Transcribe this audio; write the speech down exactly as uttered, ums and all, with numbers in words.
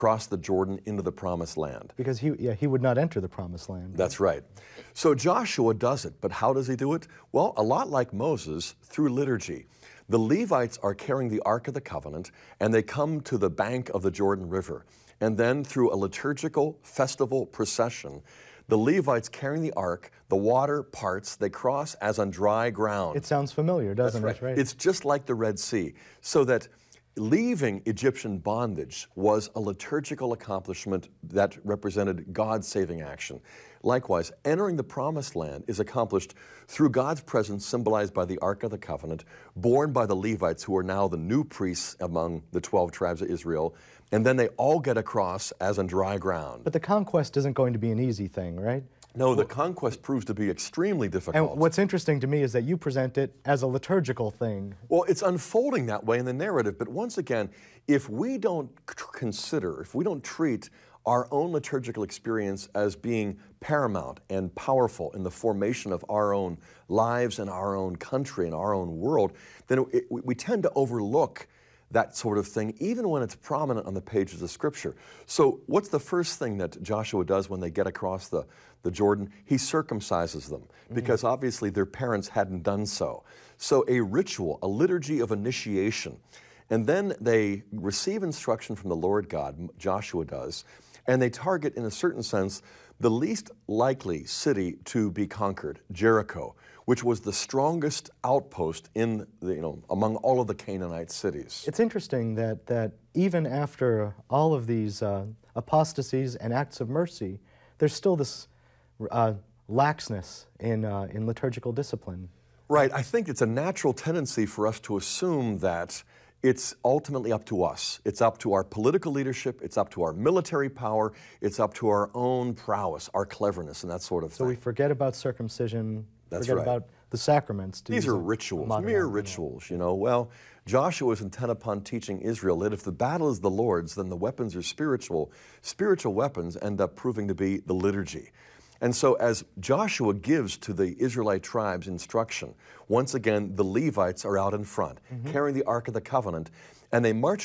cross the Jordan into the Promised Land. Because he, yeah, he would not enter the Promised Land. That's right. So Joshua does it, but how does he do it? Well, a lot like Moses, through liturgy. The Levites are carrying the Ark of the Covenant, and they come to the bank of the Jordan River. And then through a liturgical festival procession, the Levites carrying the Ark, the water parts, they cross as on dry ground. It sounds familiar, doesn't That's it? Right. It's just like the Red Sea. So that leaving Egyptian bondage was a liturgical accomplishment that represented God's saving action. Likewise, entering the Promised Land is accomplished through God's presence symbolized by the Ark of the Covenant, borne by the Levites, who are now the new priests among the twelve tribes of Israel, and then they all get across as on dry ground. But the conquest isn't going to be an easy thing, right? No, the conquest proves to be extremely difficult. And what's interesting to me is that you present it as a liturgical thing. Well, it's unfolding that way in the narrative, but once again, if we don't consider, if we don't treat our own liturgical experience as being paramount and powerful in the formation of our own lives and our own country and our own world, then it, we tend to overlook that sort of thing, even when it's prominent on the pages of Scripture. So what's the first thing that Joshua does when they get across the, the Jordan? He circumcises them, because mm-hmm. obviously their parents hadn't done so. So a ritual, a liturgy of initiation. And then they receive instruction from the Lord God, Joshua does, and they target, in a certain sense, the least likely city to be conquered, Jericho, which was the strongest outpost in the, you know, among all of the Canaanite cities. It's interesting that, that even after all of these uh, apostasies and acts of mercy, there's still this uh, laxness in, uh, in liturgical discipline. Right. I think it's a natural tendency for us to assume that it's ultimately up to us. It's up to our political leadership, it's up to our military power, it's up to our own prowess, our cleverness, and that sort of so thing. So we forget about circumcision, That's forget right. about the sacraments. These are rituals, mere rituals, you know. Well, Joshua is intent upon teaching Israel that if the battle is the Lord's, then the weapons are spiritual. Spiritual weapons end up proving to be the liturgy. And so as Joshua gives to the Israelite tribes instruction, once again, the Levites are out in front, mm-hmm. carrying the Ark of the Covenant, and they march